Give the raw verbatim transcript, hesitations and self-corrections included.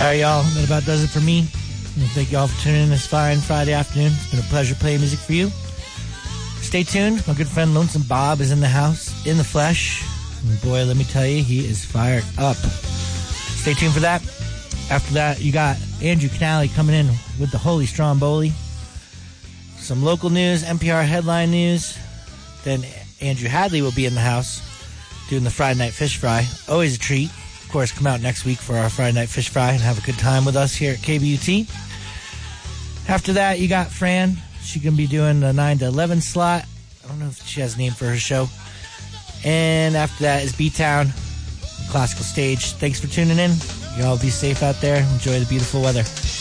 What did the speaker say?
right, y'all. That about does it for me. And thank y'all for tuning in this fine Friday afternoon. It's been a pleasure playing music for you. Stay tuned. My good friend Lonesome Bob is in the house, in the flesh. And boy, let me tell you, he is fired up. Stay tuned for that. After that, you got Andrew Canale coming in with the Holy Stromboli. Some local news, N P R headline news. Then Andrew Hadley will be in the house doing the Friday Night Fish Fry. Always a treat. Of course, come out next week for our Friday Night Fish Fry and have a good time with us here at K B U T. After that, you got Fran. She's going to be doing the nine to eleven slot. I don't know if she has a name for her show. And after that is B-Town, Classical Stage. Thanks for tuning in. You all be safe out there. Enjoy the beautiful weather.